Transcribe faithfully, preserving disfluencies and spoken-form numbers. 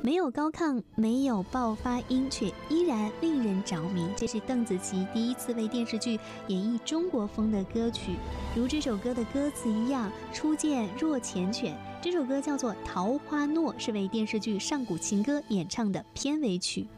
没有高亢，没有爆发音，却依然令人着迷。这是邓紫棋第一次为电视剧演绎中国风的歌曲，如这首歌的歌词一样，初见若缱绻。这首歌叫做《桃花糯》，是为电视剧《上古情歌》演唱的片尾曲。